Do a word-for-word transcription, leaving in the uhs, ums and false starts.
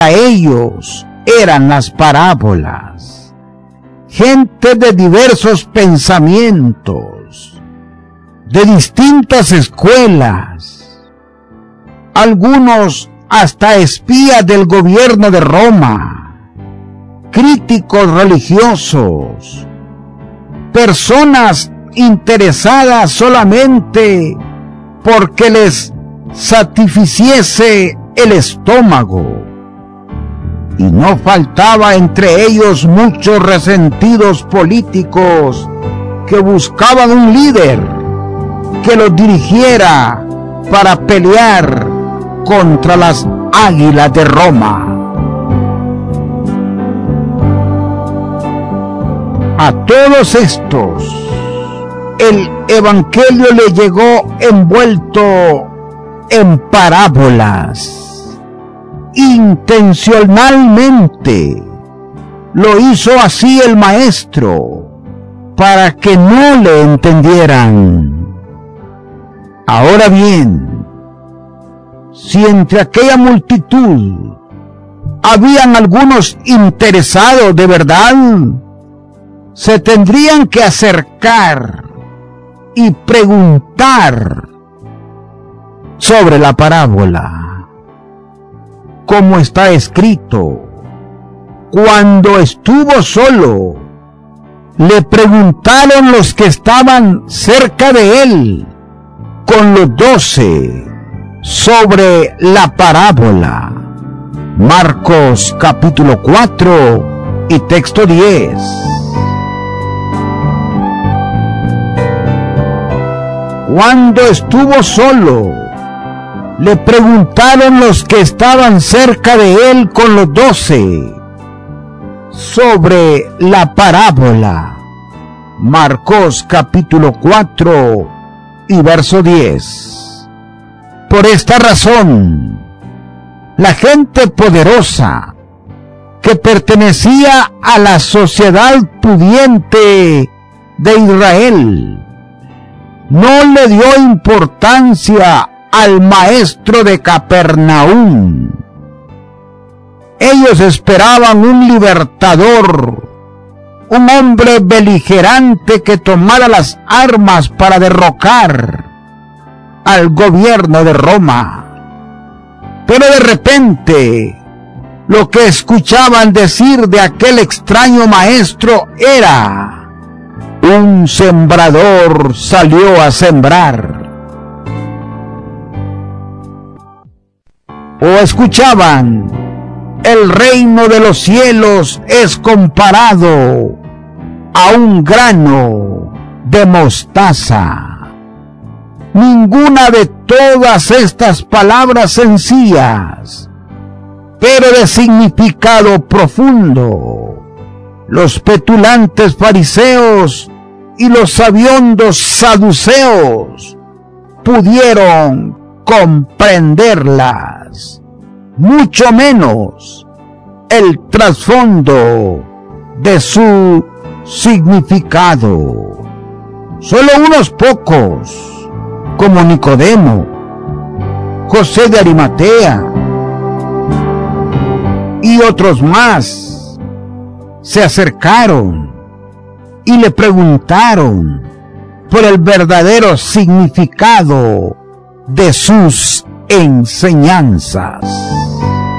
ellos eran las parábolas. Gente de diversos pensamientos, de distintas escuelas, algunos hasta espías del gobierno de Roma, críticos religiosos, personas interesadas solamente porque les satisficiese el estómago. Y no faltaba entre ellos muchos resentidos políticos que buscaban un líder que los dirigiera para pelear contra las águilas de Roma. A todos estos, el evangelio le llegó envuelto en parábolas. Intencionalmente lo hizo así el maestro, para que no le entendieran. Ahora bien, si entre aquella multitud habían algunos interesados de verdad, se tendrían que acercar y preguntar sobre la parábola. Como está escrito, cuando estuvo solo, le preguntaron los que estaban cerca de él, con los doce, sobre la parábola. Marcos capítulo cuatro y texto diez. Cuando estuvo solo, le preguntaron los que estaban cerca de él con los doce sobre la parábola. Marcos capítulo cuatro y verso diez. Por esta razón, la gente poderosa que pertenecía a la sociedad pudiente de Israel no le dio importancia al maestro de Capernaum. Ellos esperaban un libertador, un hombre beligerante que tomara las armas para derrocar al gobierno de Roma. Pero de repente, lo que escuchaban decir de aquel extraño maestro era: un sembrador salió a sembrar. O escuchaban: el reino de los cielos es comparado a un grano de mostaza. Ninguna de todas estas palabras sencillas, pero de significado profundo, los petulantes fariseos y los sabiondos saduceos pudieron comprenderlas, mucho menos el trasfondo de su significado. Solo unos pocos, como Nicodemo, José de Arimatea y otros más, se acercaron y le preguntaron por el verdadero significado de sus enseñanzas.